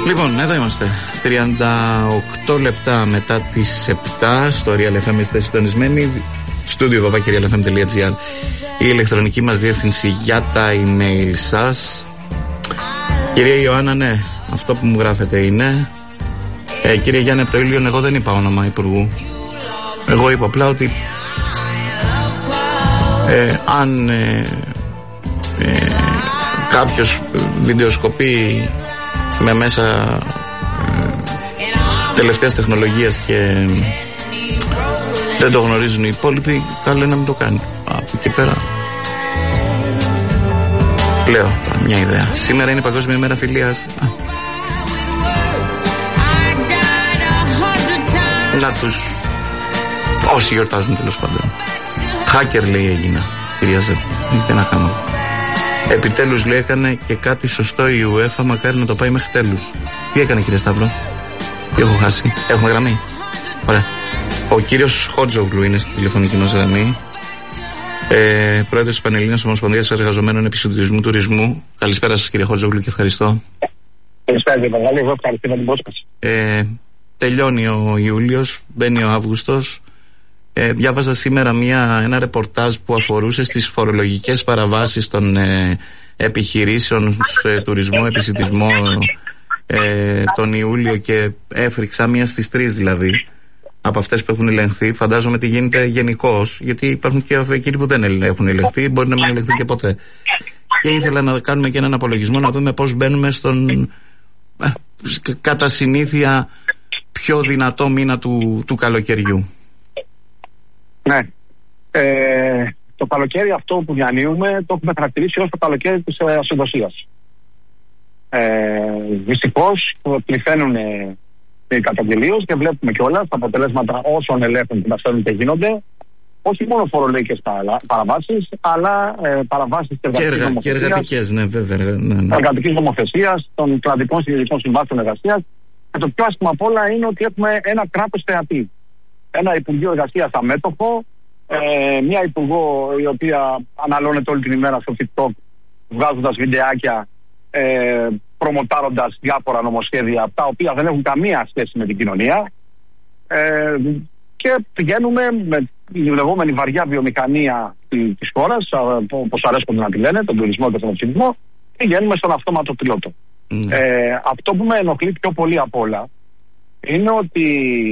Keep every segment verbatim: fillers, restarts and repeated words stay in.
Λοιπόν, εδώ είμαστε. τριάντα οκτώ λεπτά μετά τις επτά στο Real εφ εμ είστε συντονισμένοι. Στούντιο βαβάκι real f m dot g r, η ηλεκτρονική μας διεύθυνση για τα email σας. Κυρία Ιωάννα, ναι, αυτό που μου γράφετε είναι. Ε, κύριε Γιάννη από το Ήλιον, εγώ δεν είπα όνομα υπουργού. Εγώ είπα απλά ότι ε, αν ε, ε, κάποιος βιντεοσκοπεί με μέσα ε, τελευταίας τεχνολογίας και δεν το γνωρίζουν οι υπόλοιποι, καλό είναι να μην το κάνει. Από εκεί πέρα λέω τώρα μια ιδέα. Σήμερα είναι η Παγκόσμια ημέρα φιλίας. Να τους, όσοι γιορτάζουν τέλος πάντων. Hacker λέει έγινα, κυρία Ζέπ. Δεν να κάνω. Επιτέλους λέει έκανε και κάτι σωστό η UEFA, μακάρι να το πάει μέχρι τέλους. Τι έκανε κύριε Σταύρο? Τι έχω χάσει? Έχουμε γραμμή? Ωραία. Ο κύριος Χότζογλου είναι στη τηλεφωνική μας γραμμή. Ε, πρόεδρος της Πανελλήνιας Ομοσπονδίας Εργαζομένων Επισητισμού Τουρισμού. Καλησπέρα σας κύριε Χότζογλου και ευχαριστώ. Καλησπέρα κύριε Παγάλη, εγώ ευχαριστώ για την πρόσκληση. Ε, τελειώνει ο Ιούλιος, μπαίνει ο Αύγουστος. Ε, διάβαζα σήμερα μια, ένα ρεπορτάζ που αφορούσε στις φορολογικές παραβάσεις των ε, επιχειρήσεων σε ε, τουρισμό, επισιτισμό ε, τον Ιούλιο και έφρυξα μία στις τρεις δηλαδή από αυτές που έχουν ελεγχθεί. Φαντάζομαι τι γίνεται γενικώς, γιατί υπάρχουν και εκείνοι που δεν έχουν ελεγχθεί, μπορεί να μην ελεγχθεί και ποτέ. Και ήθελα να κάνουμε και έναν απολογισμό, να δούμε πώς μπαίνουμε στον ε, κατά συνήθεια πιο δυνατό μήνα του, του καλοκαιριού. Ναι. Ε, το καλοκαίρι αυτό που διανύουμε το έχουμε χαρακτηρίσει ως το καλοκαίρι της ε, ασυντοσίας. Ε, δυστυχώς πληθαίνουν ε, καταγγελίως και βλέπουμε κιόλας τα αποτελέσματα όσων ελέγχων που μας φέρνουν και γίνονται. Όχι μόνο φορολογικές παραβάσεις, αλλά ε, παραβάσεις και εργατικής νομοθεσίας. Και εργατικές, ναι, βέβαια. Ναι, ναι. Εργατικής νομοθεσίας, των κλαδικών συνδικών συμβάσεων εργασίας. Και το πιο άσχημα απ' όλα είναι ότι έχουμε ένα κράτος θεατή. Ένα Υπουργείο Εργασίας αμέτωχο, ε, μια Υπουργό η οποία αναλώνεται όλη την ημέρα στο TikTok, βγάζοντας βιντεάκια, ε, προμοτάροντας διάφορα νομοσχέδια, τα οποία δεν έχουν καμία σχέση με την κοινωνία. Ε, και πηγαίνουμε με τη λεγόμενη βαριά βιομηχανία της χώρας, όπως αρέσκονται να τη λένε, τον τουρισμό και τον εξοπλισμό, πηγαίνουμε στον αυτόματο πιλότο. Mm. Ε, αυτό που με ενοχλεί πιο πολύ απ' όλα είναι ότι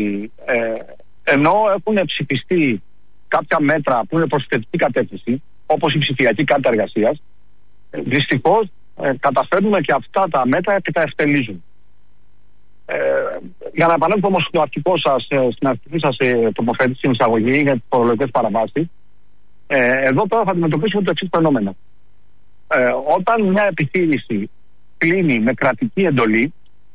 ε, ενώ έχουν ψηφιστεί κάποια μέτρα που είναι προς θετική κατεύθυνση, όπως η ψηφιακή κάρτα εργασίας, δυστυχώς ε, καταφέρνουμε και αυτά τα μέτρα και τα ευτελίζουν. Ε, για να επανέλθω όμως στο αρχικό σας, στην αρχική σας ε, τοποθέτηση, στην εισαγωγή για τις φορολογικές παραβάσεις, ε, εδώ τώρα θα αντιμετωπίσουμε το εξής φαινόμενο. Ε, όταν μια επιχείρηση κλείνει με κρατική εντολή,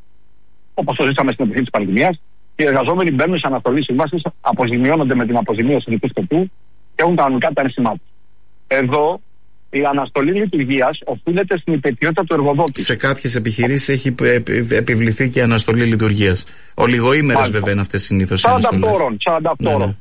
όπως το ζήσαμε στην εποχή της πανδημίας, οι εργαζόμενοι μπαίνουν σε αναστολή συμβάσεις, αποζημιώνονται με την αποζημίωση δικού σκοπού και έχουν κανονικά τα ένσημά τους. Εδώ η αναστολή λειτουργίας οφείλεται στην υπετιότητα του εργοδότη. Σε κάποιες επιχειρήσεις έχει επιβληθεί και αναστολή λειτουργίας. Ολιγοήμερες βέβαια είναι αυτές συνήθως. σαράντα ώρων. Ναι, ναι.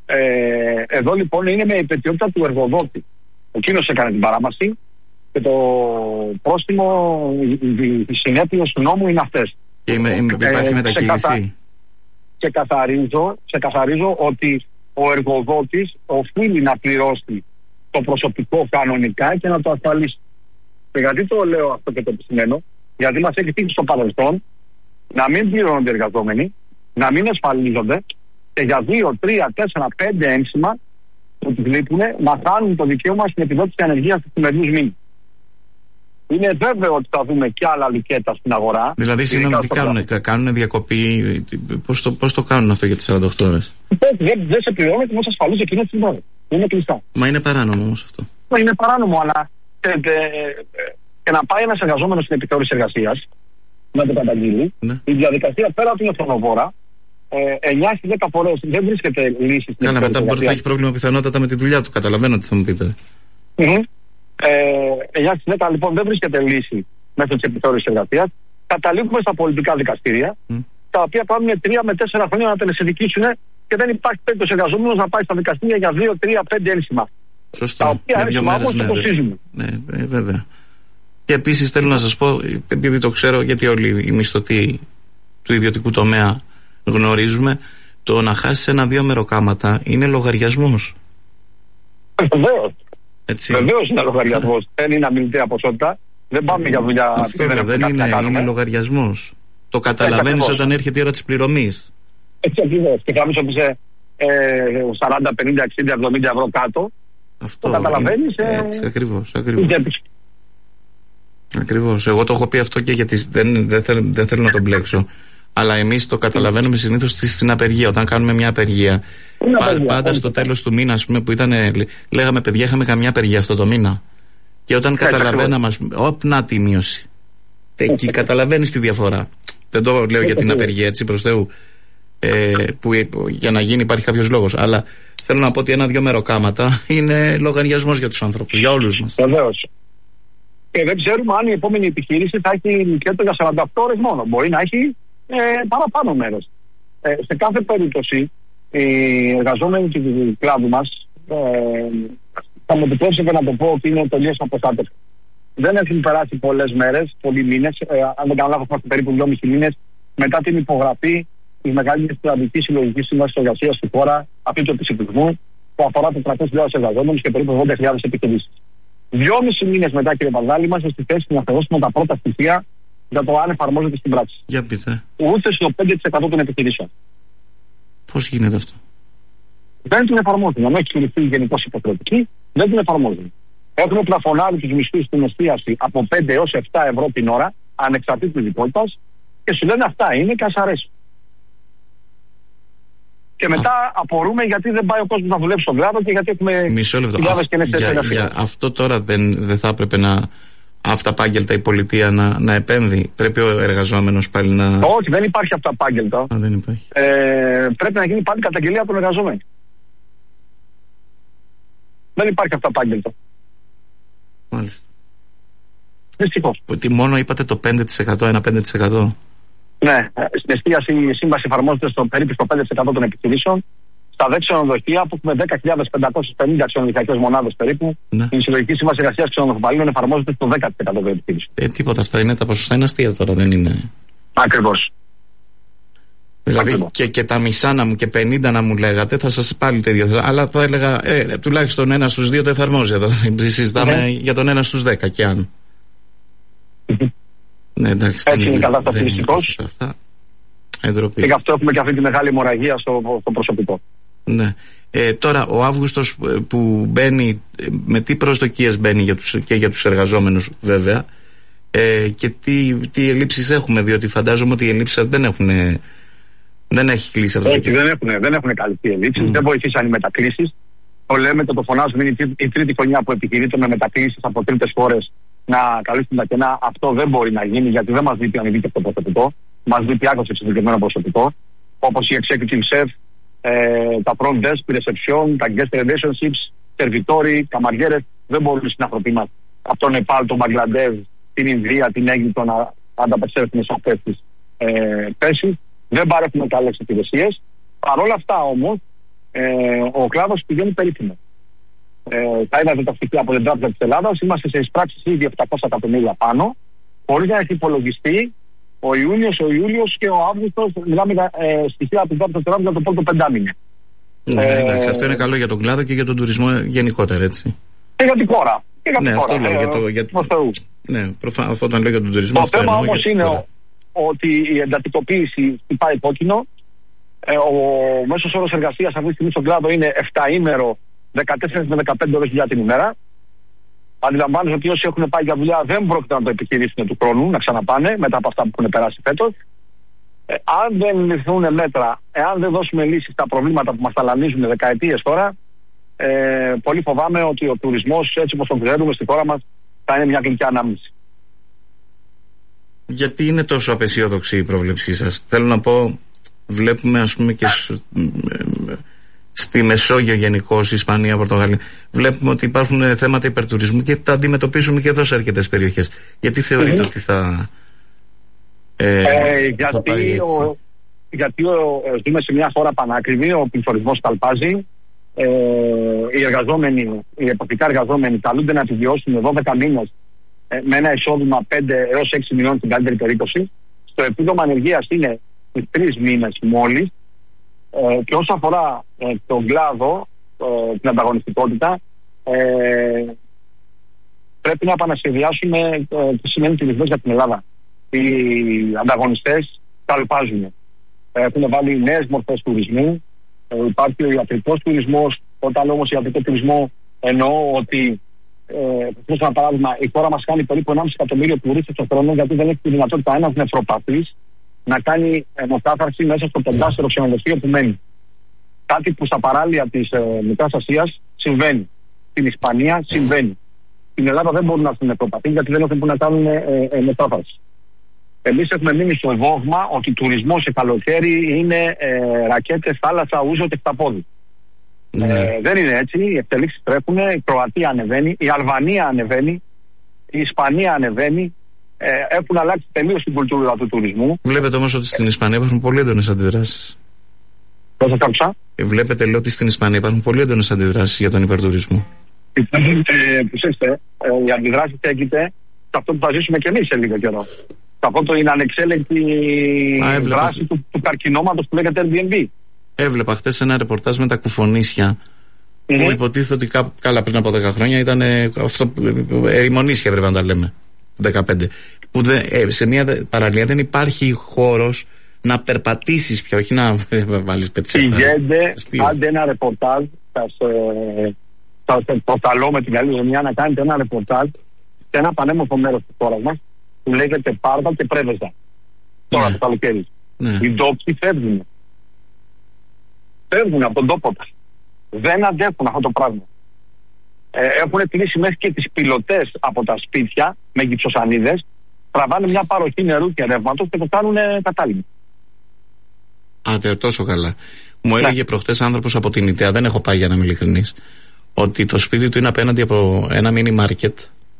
Ε, εδώ λοιπόν είναι με υπετιότητα του εργοδότη. Εκείνος έκανε την παράμαση και το πρόστιμο, οι συνέπειες του νόμου είναι αυτές. Και υπάρχει ε, μεταχείριση. Και καθαρίζω, ξεκαθαρίζω ότι ο εργοδότης οφείλει να πληρώσει το προσωπικό κανονικά και να το ασφαλίσει. Και γιατί το λέω αυτό και το επισημαίνω? Γιατί μας έχει τύχει στο παρελθόν να μην πληρώνονται οι εργαζόμενοι, να μην ασφαλίζονται και για δύο, τρία, τέσσερα, πέντε ένσημα που τους λείπουν να χάνουν το δικαίωμα στην επιδότηση ανεργίας του σημερινού μήνου. Είναι βέβαιο ότι θα δούμε και άλλα λικέτα στην αγορά. Δηλαδή, συγγνώμη, τι κάνουν, κάνουν διακοπή, πώς το, πώς το κάνουν αυτό για τις σαράντα οκτώ ώρες? Δεν, δεν σε πληρώνει και μας ασφαλίζει εκείνες τις ώρες. Είναι κλειστά. Μα είναι παράνομο όμως αυτό. Μα είναι παράνομο, αλλά και, και, και να πάει ένας εργαζόμενος στην επιθεώρηση εργασίας να το καταγγείλει, ναι. Η διαδικασία πέρα από την ευθυνοβόρα, εννιά στις δέκα φορές δεν βρίσκεται λύση στην Καλά, μετά μπορεί να έχει πρόβλημα πιθανότατα με τη δουλειά του. Καταλαβαίνω τι θα μου πείτε. Mm-hmm. Ε, εννιά στις δέκα λοιπόν δεν βρίσκεται λύση μέσω της επιθεώρησης εργασίας. Καταλήγουμε στα πολιτικά δικαστήρια, mm. τα οποία κάνουν τρία με τέσσερα χρόνια να τελεσυνδικήσουν και δεν υπάρχει περίπτωση εργαζόμενος να πάει στα δικαστήρια για δύο, τρία, πέντε ένσημα. Σωστό. Τα οποία ένσημα όμως το κοστίζουν. Ναι, ε, βέβαια. Και επίσης θέλω να σας πω, επειδή το ξέρω, γιατί όλοι οι μισθωτοί του ιδιωτικού τομέα γνωρίζουμε, το να χάσεις ένα-δύο μεροκάματα είναι λογαριασμός. Βεβαίως. Βεβαίως είναι λογαριασμός. Δεν είναι αμιλητέα ποσότητα. Δεν πάμε για δουλειά. Αυτό δεν, δεν είναι, είναι λογαριασμός. Το καταλαβαίνεις όταν έρχεται η ώρα της πληρωμής. Έτσι ακριβώς. Και θα πεις ότι είσαι ε, σαράντα, πενήντα, εξήντα, εβδομήντα ευρώ κάτω. Αυτό το καταλαβαίνεις. Είναι, ε, έτσι, ακριβώς. Ακριβώς. Ακριβώς. Εγώ το έχω πει αυτό και γιατί δεν, δεν, θέλ, δεν θέλω να τον μπλέξω. Αλλά εμείς το καταλαβαίνουμε συνήθως στην απεργία. Όταν κάνουμε μια απεργία, πα, απεργία πάντα στο τέλος του μήνα, ας πούμε, που ήταν, λέγαμε παιδιά, είχαμε καμιά απεργία αυτό το μήνα. Και όταν καταλαβαίναμε, όπ, να τη μείωση. Εκεί καταλαβαίνεις τη διαφορά. Δεν το λέω για την απεργία, έτσι, προς Θεού. Ε, που για να γίνει υπάρχει κάποιος λόγος. Αλλά θέλω να πω ότι ένα-δυο μεροκάματα είναι λογαριασμός για τους ανθρώπους, για όλους μας. Βεβαίως. Και δεν ξέρουμε αν η επόμενη επιχείρηση θα έχει νοικιέτο για σαράντα οκτώ ώρες μόνο. Μπορεί να έχει ε, παραπάνω μέρος. Ε, σε κάθε περίπτωση, οι εργαζόμενοι του κλάδου μας, ε, θα μου επιτρέψετε να το πω ότι είναι τελείως απροστάτευτοι. Δεν έχουν περάσει πολλές μέρες, πολλοί μήνες, ε, αν δεν κάνω λάθος, είμαστε περίπου δυόμισι μήνες μετά την υπογραφή τη μεγαλύτερη κλαδική συλλογική σύμβαση εργασίας στη χώρα, αυτή του επισητισμού, που αφορά τετρακόσιες χιλιάδες εργαζόμενους και περίπου ογδόντα χιλιάδες επιχειρήσεις. Δυόμισι μήνες μετά, κύριε Παντάλη, είμαστε στη θέση να θεωρήσουμε τα πρώτα στοιχεία για το αν εφαρμόζεται στην πράξη. Για πείτε. Ούτε στο πέντε τοις εκατό των επιχειρήσεων. Πώς γίνεται αυτό? Δεν την εφαρμόζουν. Αν έχει κινηθεί γενικώς υποχρεωτική, δεν την εφαρμόζουν. Έχουν πλαφωνάρει τους μισθούς στην εστίαση από πέντε έως επτά ευρώ την ώρα, ανεξαρτήτως ειδικότητας, και σου λένε αυτά είναι και ας αρέσει. Και μετά Α. απορούμε γιατί δεν πάει ο κόσμος να δουλέψει στον κλάδο και γιατί έχουμε χιλιάδες κενές θέσεις εργασίας. Αυτό τώρα δεν, δεν θα έπρεπε να αυταπάγγελτα η πολιτεία να, να επέμβει? Πρέπει ο εργαζόμενος πάλι να. Όχι, δεν υπάρχει αυταπάγγελτα. Α, δεν υπάρχει. Ε, πρέπει να γίνει πάλι καταγγελία από τον εργαζόμενο. Δεν υπάρχει αυταπάγγελτα. Μάλιστα. Δυστυχώς. Ότι μόνο είπατε το πέντε τοις εκατό, ένα πέντε τοις εκατό. Ναι, στην εστίαση η σύμβαση εφαρμόζεται στο περίπου στο πέντε τοις εκατό των επιχειρήσεων. Στα δε ξενοδοχεία, που έχουμε δέκα χιλιάδες πεντακόσιες πενήντα ξενοδοχειακές μονάδες περίπου, ναι. Η συλλογική σύμβαση εργασίας ξενοδοχοπαλλήλων εφαρμόζεται στο δέκα τοις εκατό των επιχειρήσεων. Ε, τίποτα, αυτά είναι τα ποσοστά, είναι αστεία τώρα, δεν είναι. Ακριβώς. Δηλαδή Ακριβώς. Και, και τα μισά να μου και πενήντα να μου λέγατε, θα σας πάλι το ίδιο. Αλλά θα έλεγα, ε, τουλάχιστον ένα στους δύο το εφαρμόζει. Εδώ συζητάμε mm-hmm. για τον ένα στους δέκα και αν. Mm-hmm. Ναι, εντάξει, έτσι είναι η κατάσταση δυστυχώς. Και γι' αυτό έχουμε και αυτή τη μεγάλη αιμορραγία στο, στο προσωπικό. Ναι. Ε, τώρα ο Αύγουστος που μπαίνει, με τι προσδοκίες μπαίνει για τους, και για τους εργαζόμενους βέβαια, ε, και τι, τι ελλείψεις έχουμε, διότι φαντάζομαι ότι οι ελλείψεις δεν έχουν, δεν έχει κλείσει αυτό. Όχι, δεν έχουν, δεν έχουν καλυφθεί ελλείψεις, mm. δεν βοηθήσαν οι μετακλήσεις. Το λέμε και το φωνάζουμε, είναι η τρίτη χρονιά που επιχειρείται με μετακλήσεις από τρίτες χώρες να καλύψουν τα κενά. Αυτό δεν μπορεί να γίνει, γιατί δεν μας λείπει ανειδίκευτο προσωπικό. Μας λείπει άκρως εξειδικευμένο προσωπικό, όπως η executive chef, ε, τα front desk, η reception, τα guest relationships, σερβιτόροι, καμαριέρες. Δεν μπορούν οι συνανθρωποί μας από τον Νεπάλ, τον Μπαγκλαντέζ, την Ινδία, την Αίγυπτο να ανταπεξέλθουν σε αυτές τις θέσεις. Ε, δεν παρέχουμε καλές υπηρεσίες. Παρ' όλα αυτά όμως, ε, ο κλάδος πηγαίνει περίφημο. Ε, θα είδατε τα στοιχεία από την Τράπεζα της Ελλάδας. Είμαστε σε εισπράξεις ήδη επτακόσια εκατομμύρια πάνω, χωρίς να έχει υπολογιστεί ο Ιούνιος, ο Ιούλιος και ο Αύγουστος. Μιλάμε για ε, στοιχεία από την Τράπεζα της Ελλάδας για το πρώτο πεντάμινο. Ναι, ε, εντάξει, αυτό είναι καλό για τον κλάδο και για τον τουρισμό γενικότερα, έτσι. Και για την χώρα. Και για την ναι, χώρα. Αυτό λέω, ε, για το, για... Ναι, προφανώς αυτό όταν λέω για τον τουρισμό. Το θέμα όμως είναι ο, ότι η εντατικοποίηση χτυπάει κόκκινο. Ε, ο μέσος όρος εργασίας αυτή τη στιγμή στον κλάδο είναι επταήμερο, δεκατέσσερις με δεκαπέντε ώρες δουλειά την ημέρα. Αντιλαμβάνεσαι ότι όσοι έχουν πάει για δουλειά δεν πρόκειται να το επιχειρήσουν του χρόνου, να ξαναπάνε μετά από αυτά που έχουν περάσει φέτος. Ε, αν δεν ληφθούν μέτρα, εάν δεν δώσουμε λύσεις στα προβλήματα που μας ταλανίζουν δεκαετίες τώρα, ε, πολύ φοβάμαι ότι ο τουρισμός, έτσι όπως τον ξέρουμε στη χώρα μας, θα είναι μια γλυκιά ανάμνηση. Γιατί είναι τόσο απεσιόδοξη η πρόβλεψή σας? Θέλω να πω, βλέπουμε ας πούμε και στη Μεσόγειο γενικώς, Ισπανία, Πορτογαλία, βλέπουμε ότι υπάρχουν θέματα υπερτουρισμού και τα αντιμετωπίζουμε και εδώ σε αρκετές περιοχές. Γιατί θεωρείτε mm-hmm. ότι θα, ε, ε, γιατί θα πάει έτσι? Ο, γιατί ο, ζούμε σε μια χώρα πανάκριβη, ο πληθωρισμός καλπάζει, ε, οι εργαζόμενοι, οι εποχικά εργαζόμενοι καλούνται να επιβιώσουν δώδεκα μήνες ε, με ένα εισόδημα πέντε έως έξι μηνών στην καλύτερη περίπτωση. Στο επίδομα ανεργίας είναι τρεις μήνες μόλις. Ε, και όσο αφορά ε, τον κλάδο, ε, την ανταγωνιστικότητα, ε, πρέπει να επανασχεδιάσουμε ε, τι σημαίνει τουρισμός για την Ελλάδα. Οι ανταγωνιστές καλπάζουν. Έχουν βάλει νέες μορφές τουρισμού. Ε, υπάρχει ο ιατρικός τουρισμός. Όταν λέω όμως ιατρικό τουρισμό, εννοώ ότι, ε, ένα παράδειγμα, η χώρα μας κάνει περίπου ενάμιση εκατομμύριο τουρίστες το χρόνο, γιατί δεν έχει τη δυνατότητα ένας νευροπαθής να κάνει αιμοκάθαρση μέσα στο πεντάστερο ξενοδοχείο που μένει. Κάτι που στα παράλια της ε, Μικράς Ασίας συμβαίνει. Στην Ισπανία συμβαίνει. Στην Ελλάδα δεν μπορούν να έρθουν νευροπαθείς γιατί δεν έχουν που να κάνουν ε, ε, μετάφραση. Εμείς έχουμε μείνει στο δόγμα ότι τουρισμός σε καλοκαίρι είναι ε, ρακέτες, θάλασσα, ούζο και χταπόδι. Ναι. Ε, δεν είναι έτσι. Οι εξελίξεις τρέχουν. Η Κροατία ανεβαίνει, η Αλβανία ανεβαίνει, η Ισπανία ανεβαίνει. Ε, έχουν αλλάξει τελείως την κουλτούρα του τουρισμού. Βλέπετε όμως ότι στην Ισπανία υπάρχουν πολύ έντονες αντιδράσεις. Πώς θα άκουσα? Ε, βλέπετε, λέω, ότι στην Ισπανία υπάρχουν πολύ έντονες αντιδράσεις για τον υπερτουρισμό. Προσέξτε, οι αντιδράσεις έγκυται σε αυτό που θα ζήσουμε και εμείς σε λίγο καιρό. Σε αυτό το είναι ανεξέλεγκτη Α, δράση του, του καρκινώματος που λέγεται Airbnb. Έβλεπα χθες ένα ρεπορτάζ με τα κουφονίσια. Mm-hmm. Που υποτίθεται ότι κάπου, καλά πριν από δέκα χρόνια ήταν αυτό, ερημονίσια πρέπει να τα λέμε. δεκαπέντε. Που δε, ε, σε μια παραλία δεν υπάρχει χώρος να περπατήσεις πια, όχι να βάλεις πετσέτα. Πηγαίνετε, κάντε ένα ρεπορτάζ, θα σας προταλώ με την καλή ζημιά να κάνετε ένα ρεπορτάζ σε ένα πανέμορφο μέρος της χώρας μας που λέγεται Πάρδα και Πρέβεζα. Τώρα το καλοκαίρι. Ναι. Οι ντόπιοι φεύγουν. Φεύγουν από τον τόπο τους. Δεν αντέχουν αυτό το πράγμα. Ε, έχουν κλείσει μέχρι και τις πιλωτές από τα σπίτια με γυψοσανίδες, τραβάνε μια παροχή νερού και ρεύματος και το κάνουν κατάλληλο. Άντε, τόσο καλά. Μου έλεγε ναι. προχτές άνθρωπος από την Ιταία, δεν έχω πάει για να είμαι ειλικρινής, ότι το σπίτι του είναι απέναντι από ένα μίνι μάρκετ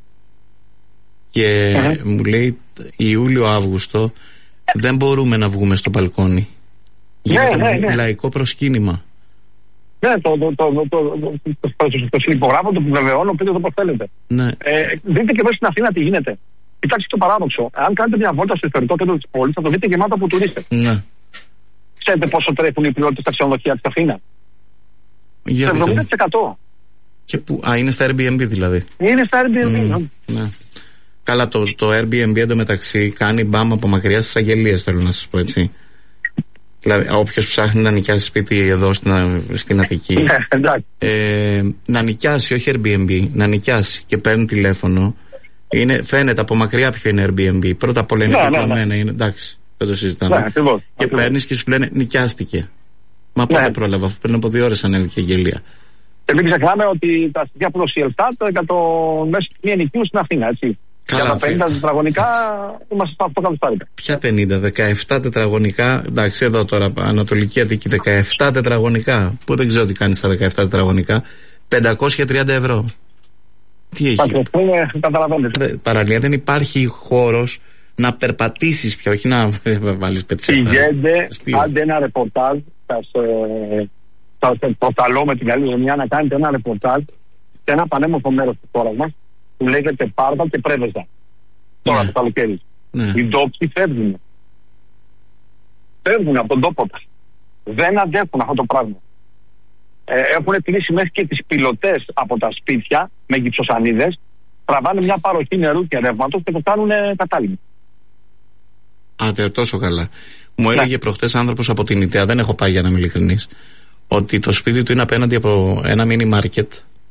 και uh-huh. μου λέει Ιούλιο-Αύγουστο δεν μπορούμε να βγούμε στο μπαλκόνι. Γίνεται ναι, ναι, ναι. λαϊκό προσκύνημα. Ναι, το, το, το, το, το, το, το, το συνυπογράφω, το επιβεβαιώνω, πείτε το πώς θέλετε. Ναι. Ε, δείτε και εδώ στην Αθήνα τι γίνεται. Κοιτάξτε το παράδοξο. Αν κάνετε μια βόλτα στο ιστορικό κέντρο της πόλης, θα το δείτε γεμάτο από τουρίστες. Ναι. Ξέρετε πόσο τρέχουν οι πλειότητες στα ξενοδοχεία της Αθήνας? Για το εβδομήντα τοις εκατό. Και που, α, είναι στα Airbnb δηλαδή. Είναι στα Airbnb. Mm, ναι. ναι. Καλά, το, το Airbnb εντωμεταξύ κάνει μπάμ από μακριά στις αγγελίες, θέλω να σας πω έτσι. Δηλαδή, όποιος ψάχνει να νοικιάσει σπίτι εδώ στην, στην Αττική, ε, να νοικιάσει, όχι Airbnb, να νοικιάσει και παίρνει τηλέφωνο. Είναι, φαίνεται από μακριά ποιο είναι Airbnb. Πρώτα απ' όλα είναι διπλωμένα, ναι, ναι. εντάξει, δεν το συζητάμε. Ναι, ακριβώς, και παίρνει και σου λένε νοικιάστηκε. Μα πότε ναι. πρόλαβα, αφού πριν από δύο ώρες ανέβηκε η αγγελία. Και μην ξεχνάμε ότι τα στοιχεία που δώσει η Ελστάτ για το μέσο τιμή ενοικίου στην Αθήνα, έτσι. Καλά, για τα πενήντα τετραγωνικά είμαστε στα οκτώ εκατοστάρικα. Ποια πενήντα, δεκαεπτά τετραγωνικά. Εντάξει, εδώ τώρα Ανατολική Αττική, δεκαεπτά τετραγωνικά. Που δεν ξέρω τι κάνει στα δεκαεπτά τετραγωνικά. πεντακόσια τριάντα ευρώ. Τι έχει? Καταλαβαίνετε. Παραλία δεν υπάρχει χώρος να περπατήσεις πια, όχι να βάλεις πετσέτα. Πηγαίνετε, κάντε ένα ρεπορτάζ. Θα σας προταλώ με την καλή ζημιά να κάνετε ένα ρεπορτάζ σε ένα πανέμορφο μέρος της χώρας μας που λέγεται Πάρδα και Πρέβεζα. Τώρα ναι. το καλοκαίρι. Ναι. Οι ντόπιοι φεύγουν. Φεύγουν από τον τόπο τους. Δεν αντέχουν αυτό το πράγμα. Ε, έχουν κλείσει μέχρι και τις πιλωτές από τα σπίτια με γυψοσανίδες, τραβάνε μια παροχή νερού και ρεύματος και το κάνουν κατάλληλο. Άντε, τόσο καλά. Μου ναι. έλεγε προχτές άνθρωπος από την Ιταία, δεν έχω πάει για να είμαι ειλικρινής, ότι το σπίτι του είναι απέναντι από ένα μίνι μάρκετ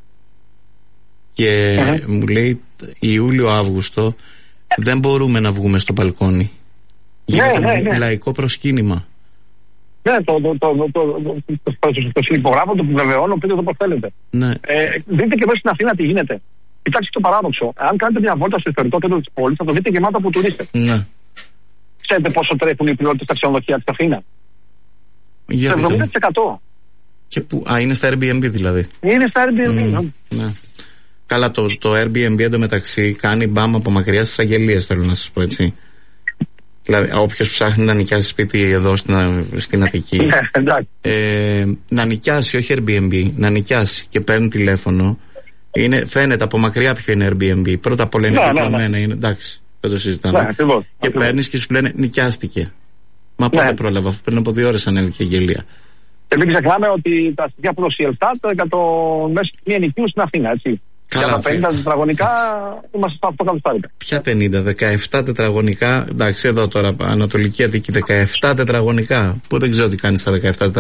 και uh-huh. μου λέει Ιούλιο-Αύγουστο δεν μπορούμε να βγούμε στο μπαλκόνι. Γίνεται ναι, ναι, ναι. λαϊκό προσκύνημα. Ναι, το, το, το, το, το, το, το, το συνυπογράφω, το επιβεβαιώνω, πείτε το πώς θέλετε. Ναι. Ε, δείτε και εδώ στην Αθήνα τι γίνεται. Κοιτάξτε το παράδοξο. Αν κάνετε μια βόλτα στο ιστορικό κέντρο της πόλης, θα το δείτε γεμάτο από τουρίστες. Ναι. Ξέρετε πόσο τρέχουν οι πλειότητες στα ξενοδοχεία της Αθήνας? Το εβδομήντα τοις εκατό. Και που, α, είναι στα Airbnb δηλαδή. Είναι στα Airbnb. Mm, ναι. Καλά, το, το Airbnb εντωμεταξύ κάνει μπάμ από μακριά στις αγγελίες, θέλω να σας πω έτσι. Δηλαδή, όποιος ψάχνει να νοικιάσει σπίτι εδώ στην, στην Αττική, ε, να νοικιάσει, όχι Airbnb, να νοικιάσει και παίρνει τηλέφωνο. Είναι, φαίνεται από μακριά ποιο είναι Airbnb. Πρώτα απ' όλα είναι διπλωμένα, ναι, ναι. είναι εντάξει. Δεν το συζητάμε. Ναι, ακριβώς, και παίρνει και σου λένε νοικιάστηκε. Μα πότε ναι. πρόλαβα, αφού πριν από δύο ώρες ανέβηκε η γελία. Και μην ξεχνάμε ότι τα στοιχεία που δώσει η Ελστάτ για το μέσο μία νοικίου στην Αθήνα, έτσι. Καλά, για τα πενήντα τετραγωνικά είμαστε στα οκτώ εκατοστάρικα. Ποια πενήντα, δεκαεπτά τετραγωνικά. Εντάξει, εδώ τώρα Ανατολική Αττική, δεκαεπτά τετραγωνικά. Που δεν ξέρω τι κάνει στα δεκαεπτά τετραγωνικά.